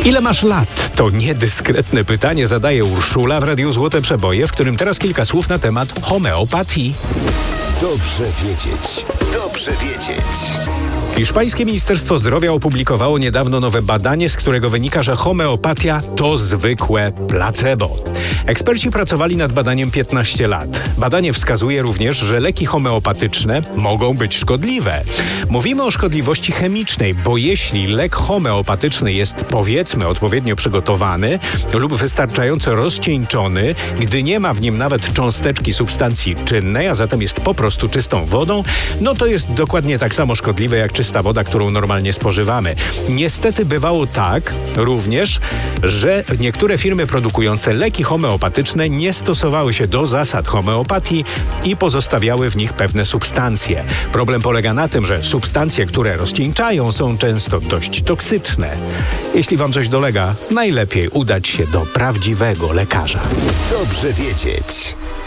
Ile masz lat? To niedyskretne pytanie zadaje Urszula w Radiu Złote Przeboje, w którym teraz kilka słów na temat homeopatii. Dobrze wiedzieć. Dobrze wiedzieć. Hiszpańskie Ministerstwo Zdrowia opublikowało niedawno nowe badanie, z którego wynika, że homeopatia to zwykłe placebo. Eksperci pracowali nad badaniem 15 lat. Badanie wskazuje również, że leki homeopatyczne mogą być szkodliwe. Mówimy o szkodliwości chemicznej, bo jeśli lek homeopatyczny jest, powiedzmy, odpowiednio przygotowany lub wystarczająco rozcieńczony, gdy nie ma w nim nawet cząsteczki substancji czynnej, a zatem jest po prostu czystą wodą, no to jest dokładnie tak samo szkodliwe jak czysta woda, którą normalnie spożywamy. Niestety bywało tak również, że niektóre firmy produkujące leki homeopatyczne nie stosowały się do zasad homeopatii i pozostawiały w nich pewne substancje. Problem polega na tym, że substancje, które rozcieńczają, są często dość toksyczne. Jeśli wam coś dolega, najlepiej udać się do prawdziwego lekarza. Dobrze wiedzieć.